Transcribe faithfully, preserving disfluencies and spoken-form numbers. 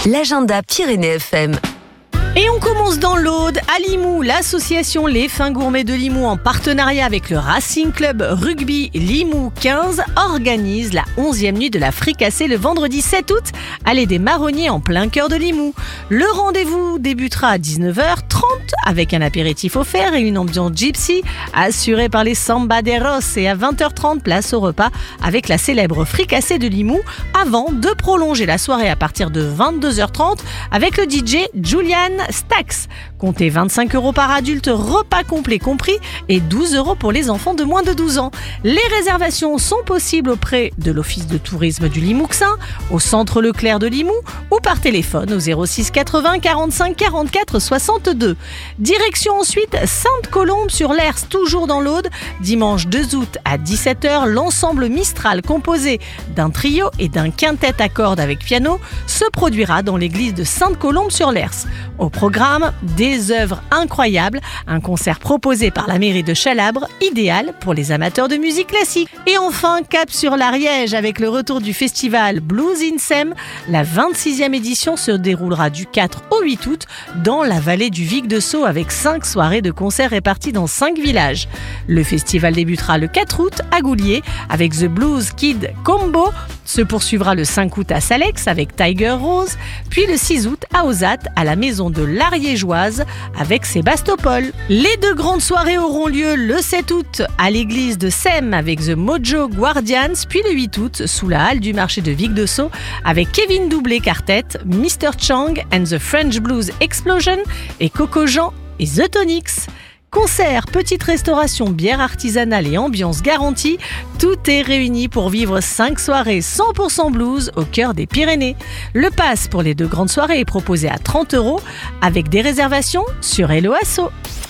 L'agenda Pyrénées F M. Et on commence dans l'Aude, à Limoux. L'association Les Fins Gourmets de Limoux, en partenariat avec le Racing Club Rugby Limoux quinze, organise la onzième nuit de la fricassée le vendredi sept août, allée des Marronniers en plein cœur de Limoux. Le rendez-vous débutera à dix-neuf heures trente avec un apéritif offert et une ambiance gypsy assurée par les Sambaderos, et à vingt heures trente, place au repas avec la célèbre fricassée de Limoux, avant de prolonger la soirée à partir de vingt-deux heures trente avec le D J Julian Stax. Comptez vingt-cinq euros par adulte, repas complet compris, et douze euros pour les enfants de moins de douze ans. Les réservations sont possibles auprès de l'Office de tourisme du Limouxin, au centre Leclerc de Limoux, ou par téléphone au zéro six quatre-vingts quarante-cinq quarante-quatre soixante-deux. Direction ensuite Sainte-Colombe sur l'Hers, toujours dans l'Aude. Dimanche deux août à dix-sept heures, l'ensemble Mistral, composé d'un trio et d'un quintet à cordes avec piano, se produira dans l'église de Sainte-Colombe sur l'Hers. Au programme, des œuvres incroyables, un concert proposé par la mairie de Chalabre, idéal pour les amateurs de musique classique. Et enfin, cap sur l'Ariège avec le retour du festival Blues in Sem. La vingt-sixième édition se déroulera du quatre au huit août dans la vallée du Vic de Sceaux, avec cinq soirées de concerts réparties dans cinq villages. Le festival débutera le quatre août à Goulier avec The Blues Kid Combo, se poursuivra le cinq août à Salex avec Tiger Rose, puis le six août à Ozat à la maison de l'Ariégeoise avec Sébastopol. Les deux grandes soirées auront lieu le sept août à l'église de Sem avec The Mojo Guardians, puis le huit août sous la halle du marché de Vic de Sceaux avec Kevin Doublé Quartet, mister Chang and the French Blues Explosion et Coco Jean et The Tonics. Concert, petite restauration, bière artisanale et ambiance garantie, tout est réuni pour vivre cinq soirées cent pour cent blues au cœur des Pyrénées. Le pass pour les deux grandes soirées est proposé à trente euros avec des réservations sur Hello Asso.